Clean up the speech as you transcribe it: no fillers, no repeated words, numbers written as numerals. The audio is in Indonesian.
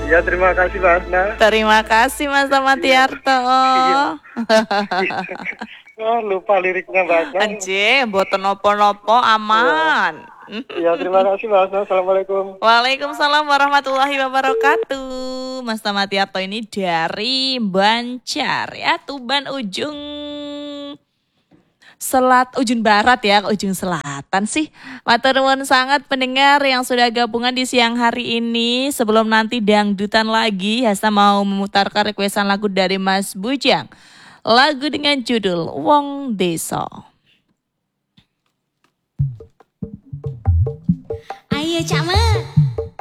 Ya, terima kasih Mbak Hasna. Terima kasih Mas Tamatiarto. Iya. Oh, lupa liriknya Mbak Hasna. Anje, mboten nopo-nopo aman. Iya, terima kasih Mbak Hasna. Assalamualaikum. Waalaikumsalam warahmatullahi wabarakatuh. Mas Tamatiarto ini dari Banjar ya, Tuban ujung ujung barat ya, ke ujung selatan sih. Matur nuwun sangat pendengar yang sudah gabungan di siang hari ini. Sebelum nanti dangdutan lagi, Hasta mau memutarkan requestan lagu dari Mas Bujang. Lagu dengan judul Wong Deso. Ayo Cak Mat.